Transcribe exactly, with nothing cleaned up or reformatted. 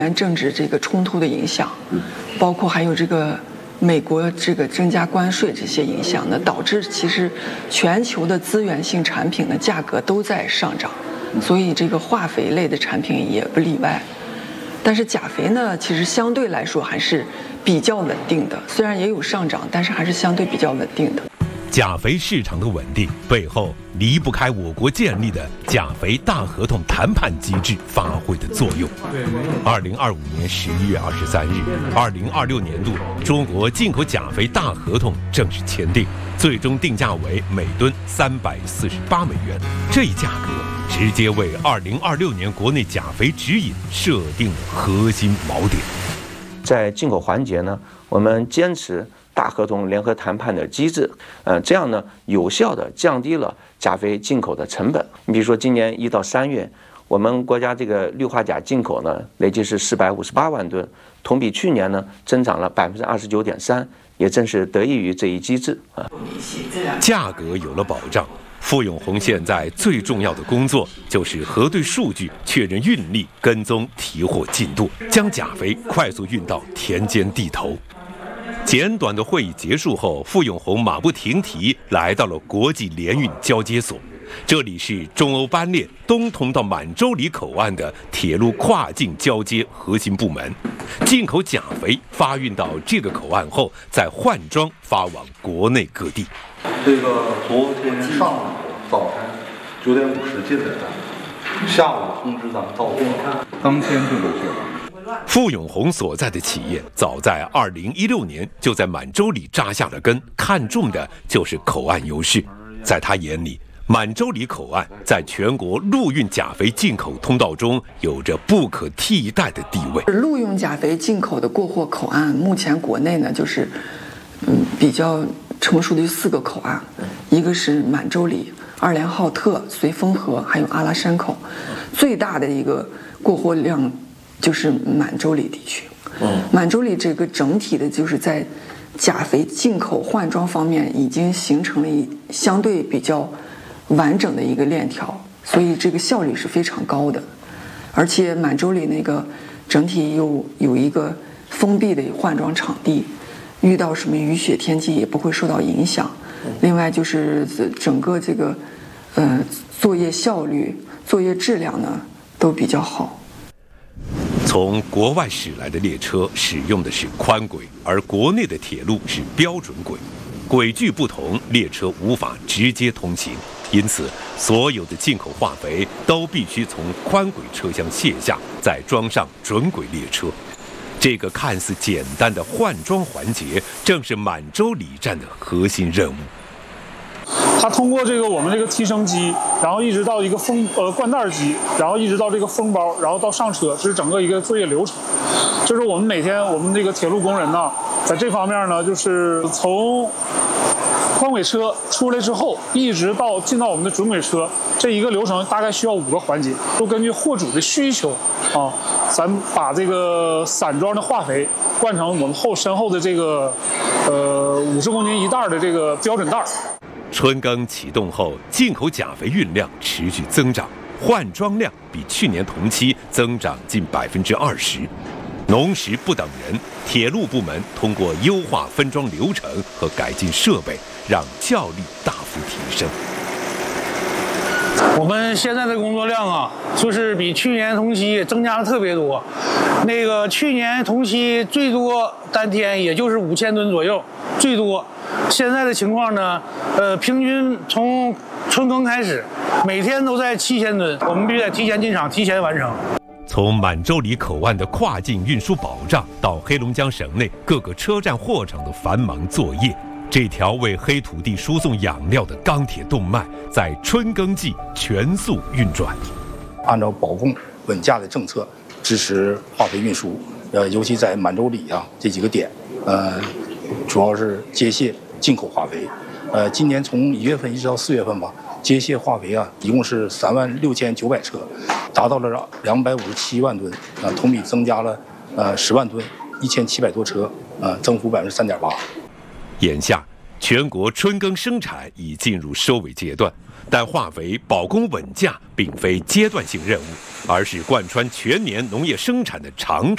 政治这个冲突的影响，包括还有这个美国这个增加关税这些影响呢，导致其实全球的资源性产品的价格都在上涨，所以这个化肥类的产品也不例外。但是钾肥呢，其实相对来说还是比较稳定的，虽然也有上涨，但是还是相对比较稳定的。 钾肥市场的稳定背后离不开我国建立的钾肥大合同谈判机制发挥的作用。二零二五年十一月二十三日，二零二六年度中国进口钾肥大合同正式签订，最终定价为每吨三百四十八美元。这一价格直接为二零二六年国内钾肥指引设定了核心锚点。 在进口环节呢，我们坚持大合同联合谈判的机制，呃，这样呢，有效地降低了钾肥进口的成本。你比如说，今年一到三月，我们国家这个氯化钾进口呢，累计是四百五十八万吨，同比去年呢增长了百分之二十九点三，也正是得益于这一机制啊。 价格有了保障，傅永红现在最重要的工作就是核对数据，确认运力，跟踪提货进度，将钾肥快速运到田间地头。简短的会议结束后，傅永红马不停蹄来到了国际联运交接所，这里是中欧班列东通到满洲里口岸的铁路跨境交接核心部门。进口钾肥发运到这个口岸后，再换装发往国内各地。 这个昨天上午早晨九点五十进来的，下午通知咱们到货，当天就过去了。 傅永红所在的企业早在二零一六年就在满洲里扎下了根，看重的就是口岸优势。在他眼里，满洲里口岸在全国陆运钾肥进口通道中有着不可替代的地位。 陆运钾肥进口的过货口岸，目前国内呢就是嗯比较成熟的四个口岸，一个是满洲里、二连浩特、绥芬河，还有阿拉山口。最大的一个过货量就是满洲里地区。满洲里这个整体的就是在钾肥进口换装方面已经形成了一相对比较完整的一个链条，所以这个效率是非常高的。而且满洲里那个整体又有一个封闭的换装场地，遇到什么雨雪天气也不会受到影响。另外就是整个这个呃作业效率、作业质量呢都比较好。 从国外驶来的列车使用的是宽轨，而国内的铁路是标准轨，轨距不同，列车无法直接通行，因此所有的进口化肥都必须从宽轨车厢卸下，再装上准轨列车。这个看似简单的换装环节，正是满洲里站的核心任务。 它通过这个我们这个提升机，然后一直到一个封呃灌袋机，然后一直到这个封包，然后到上车，这是整个一个作业流程。这是我们每天我们这个铁路工人呢，在这方面呢，就是从宽轨车出来之后，一直到进到我们的准轨车，这一个流程大概需要五个环节，都根据货主的需求啊，咱把这个散装的化肥灌成我们后身后的这个呃五十公斤一袋的这个标准袋。 春耕启动后，进口钾肥运量持续增长，换装量比去年同期增长近百分之二十。农时不等人，铁路部门通过优化分装流程和改进设备，让效率大幅提升。 我们现在的工作量啊，就是比去年同期增加了特别多。那个去年同期最多单天也就是五千吨左右，最多。现在的情况呢，呃，平均从春耕开始，每天都在七千吨，我们必须得提前进场，提前完成。 从满洲里口岸的跨境运输保障，到黑龙江省内各个车站货场的繁忙作业，这条为黑土地输送养料的钢铁动脉，在春耕季全速运转。 按照保供稳价的政策，支持化肥运输，呃，尤其在满洲里啊这几个点，呃，主要是接卸进口化肥。呃，今年从一月份一直到四月份吧，接卸化肥啊，一共是三万六千九百车，达到了两百五十七万吨，啊、呃，同比增加了呃十万吨，一千七百多车，呃，增幅百分之三点八。 眼下，全国春耕生产已进入收尾阶段，但化肥保供稳价并非阶段性任务，而是贯穿全年农业生产的常态。